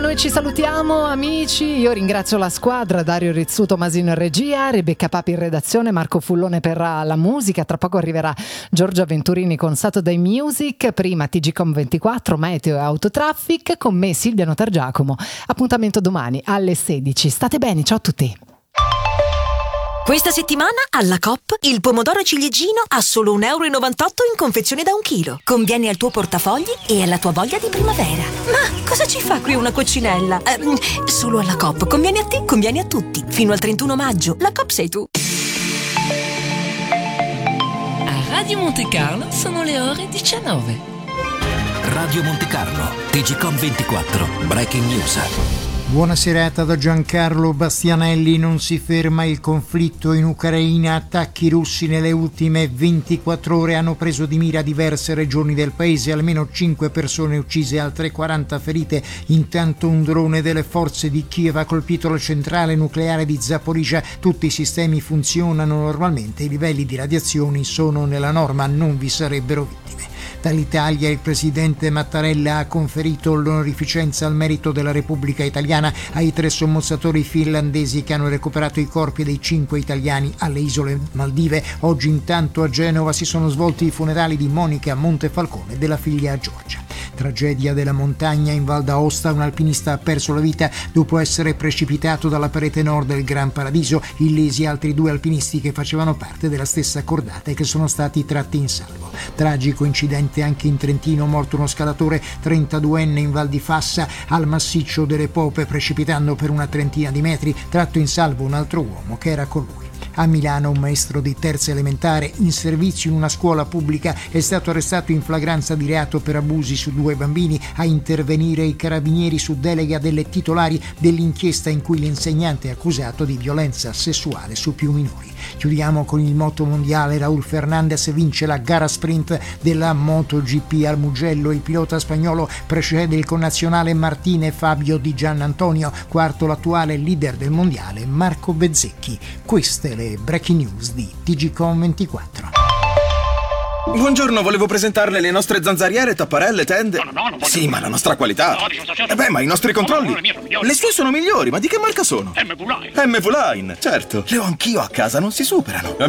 noi ci salutiamo amici, io ringrazio la squadra, Dario Rizzuto Masino in regia, Rebecca Papi in redazione, Marco Fullone per la musica, tra poco arriverà Giorgio Venturini con Saturday Music, prima TGcom 24, Meteo e Autotraffic, con me Silvia Notargiacomo. Appuntamento domani alle 16, state bene, ciao a tutti. Questa settimana alla Coop il pomodoro ciliegino a solo 1,98 euro in confezione da 1 chilo. Conviene al tuo portafogli e alla tua voglia di primavera. Ma cosa ci fa qui una coccinella? Solo alla Coop. Conviene a te, conviene a tutti. Fino al 31 maggio. La Coop sei tu. A Radio Monte Carlo sono le ore 19. Radio Monte Carlo, TGcom 24, Breaking News. Buona serata da Giancarlo Bastianelli. Non si ferma il conflitto in Ucraina. Attacchi russi nelle ultime 24 ore hanno preso di mira diverse regioni del paese. Almeno 5 persone uccise, altre 40 ferite. Intanto un drone delle forze di Kiev ha colpito la centrale nucleare di Zaporizhzhia. Tutti i sistemi funzionano normalmente. I livelli di radiazioni sono nella norma. Non vi sarebbero vittime. Dall'Italia il presidente Mattarella ha conferito l'onorificenza al merito della Repubblica Italiana ai 3 sommozzatori finlandesi che hanno recuperato i corpi dei 5 italiani alle isole Maldive. Oggi intanto a Genova si sono svolti i funerali di Monica Montefalcone e della figlia Giorgia. Tragedia della montagna in Val d'Aosta, un alpinista ha perso la vita dopo essere precipitato dalla parete nord del Gran Paradiso. Illesi altri 2 alpinisti che facevano parte della stessa cordata e che sono stati tratti in salvo. Tragico incidente anche in Trentino, morto uno scalatore 32enne in Val di Fassa al massiccio delle Pope, precipitando per una trentina di metri, tratto in salvo un altro uomo che era con lui. A Milano un maestro di terza elementare in servizio in una scuola pubblica è stato arrestato in flagranza di reato per abusi su 2 bambini. A intervenire i carabinieri su delega delle titolari dell'inchiesta in cui l'insegnante è accusato di violenza sessuale su più minori. Chiudiamo con il moto mondiale. Raúl Fernández vince la gara sprint della MotoGP al Mugello. Il pilota spagnolo precede il connazionale Martine Fabio Di Giannantonio, quarto l'attuale leader del mondiale Marco Bezzecchi. Queste le breaking news di TGcom 24. Buongiorno, volevo presentarle le nostre zanzariere, tapparelle, tende. No, sì, ma la nostra qualità. Ma i nostri controlli. Le sue sono migliori, ma di che marca sono? MV Line. MV Line, certo. Le ho anch'io a casa, non si superano.